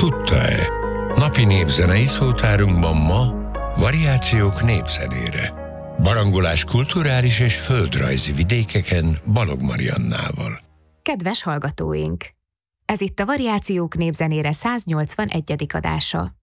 Tudta-e? Napi népzenei szótárunkban ma variációk népzenére. Barangolás kulturális és földrajzi vidékeken Balog Mariannával. Kedves hallgatóink! Ez itt a Variációk népzenére 181. adása.